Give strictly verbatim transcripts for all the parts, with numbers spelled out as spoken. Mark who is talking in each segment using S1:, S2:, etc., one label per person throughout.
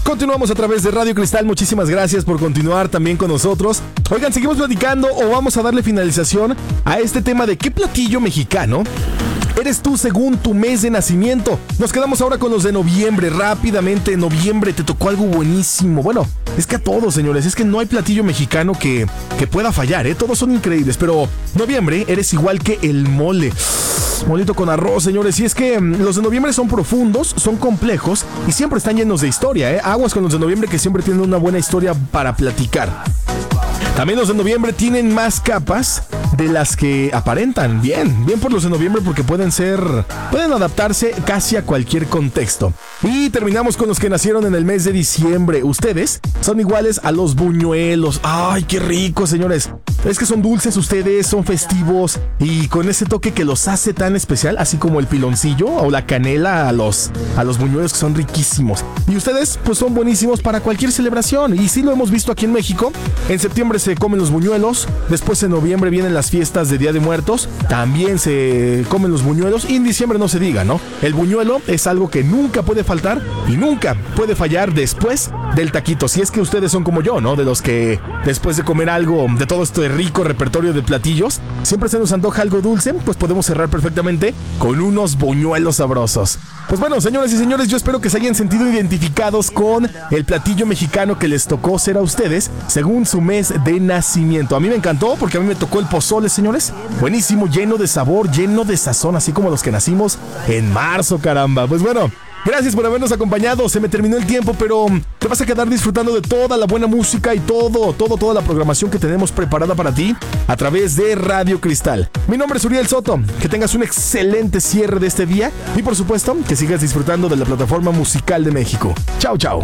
S1: Continuamos a través de Radio Cristal. Muchísimas gracias por continuar también con nosotros. Oigan, seguimos platicando o vamos a darle finalización a este tema de qué platillo mexicano eres tú según tu mes de nacimiento. Nos quedamos ahora con los de noviembre. Rápidamente, en noviembre te tocó algo buenísimo. Bueno, es que a todos, señores, es que no hay platillo mexicano que, que pueda fallar, ¿eh? Todos son increíbles, pero noviembre eres igual que el mole. Molito con arroz, señores. Y es que mmm, los de noviembre son profundos, son complejos y siempre están llenos de historia, ¿eh? Aguas con los de noviembre, que siempre tienen una buena historia para platicar. También los de noviembre tienen más capas de las que aparentan. Bien, bien por los de noviembre, porque pueden ser, pueden adaptarse casi a cualquier contexto. Y terminamos con los que nacieron en el mes de diciembre. Ustedes son iguales a los buñuelos. ¡Ay, qué rico, señores! Es que son dulces ustedes, son festivos y con ese toque que los hace tan especial, así como el piloncillo o la canela a los, a los buñuelos, que son riquísimos. Y ustedes, pues son buenísimos para cualquier celebración. Y sí lo hemos visto aquí en México. En septiembre se comen los buñuelos, después en noviembre vienen las fiestas de Día de Muertos, también se comen los buñuelos y en diciembre no se diga, ¿no? El buñuelo es algo que nunca puede faltar y nunca puede fallar después del taquito. Si es que ustedes son como yo, ¿no? De los que después de comer algo, de todo este rico repertorio de platillos, siempre se nos antoja algo dulce, pues podemos cerrar perfectamente con unos buñuelos sabrosos. Pues bueno, señoras y señores, yo espero que se hayan sentido identificados con el platillo mexicano que les tocó ser a ustedes según su mes de nacimiento. A mí me encantó porque a mí me tocó el pozole, señores. Buenísimo, lleno de sabor, lleno de sazón, así como los que nacimos en marzo, caramba. Pues bueno, gracias por habernos acompañado. Se me terminó el tiempo, pero te vas a quedar disfrutando de toda la buena música y todo, todo, toda la programación que tenemos preparada para ti a través de Radio Cristal. Mi nombre es Uriel Soto. Que tengas un excelente cierre de este día y, por supuesto, que sigas disfrutando de la plataforma musical de México. Chao, chao.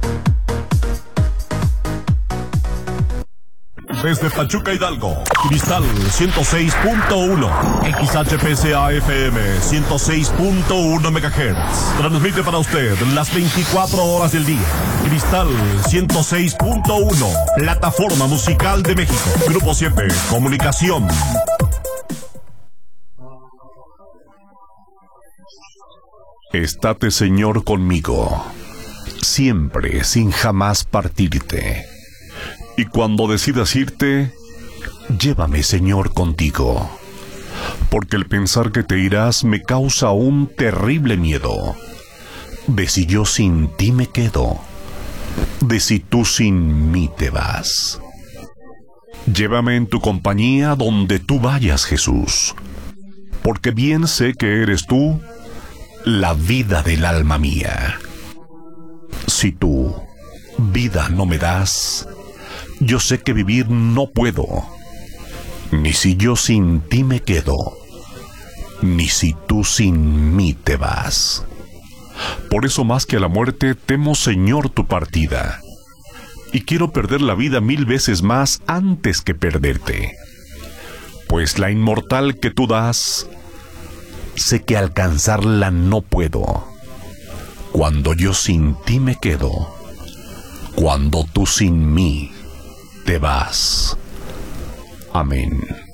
S2: Desde Pachuca, Hidalgo, Cristal ciento seis punto uno, X H P C A F M ciento seis punto uno megahertz. Transmite para usted las veinticuatro horas del día. Cristal ciento seis punto uno, plataforma musical de México. Grupo siete, Comunicación.
S3: Estate, Señor, conmigo, siempre, sin jamás partirte. Y cuando decidas irte, llévame, Señor, contigo, porque el pensar que te irás me causa un terrible miedo, de si yo sin ti me quedo, de si tú sin mí te vas. Llévame en tu compañía donde tú vayas, Jesús, porque bien sé que eres tú la vida del alma mía. Si tú vida no me das, yo sé que vivir no puedo, ni si yo sin ti me quedo, ni si tú sin mí te vas. Por eso más que a la muerte temo, Señor, tu partida, y quiero perder la vida mil veces más antes que perderte, pues la inmortal que tú das, sé que alcanzarla no puedo, cuando yo sin ti me quedo, cuando tú sin mí te vas. Amén.